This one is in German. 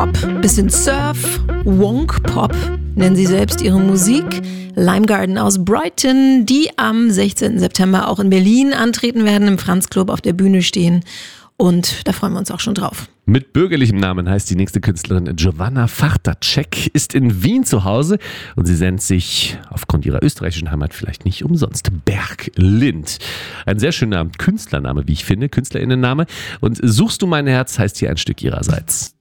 Bisschen Surf, Wonk Pop nennen sie selbst ihre Musik. Lime Garden aus Brighton, die am 16. September auch in Berlin antreten werden, im Franz Club auf der Bühne stehen. Und da freuen wir uns auch schon drauf. Mit bürgerlichem Namen heißt die nächste Künstlerin Giovanna Fachtacek, ist in Wien zu Hause und sie nennt sich aufgrund ihrer österreichischen Heimat vielleicht nicht umsonst Berglind. Ein sehr schöner Künstlername, wie ich finde, KünstlerInnenname. Und Suchst du mein Herz heißt hier ein Stück ihrerseits.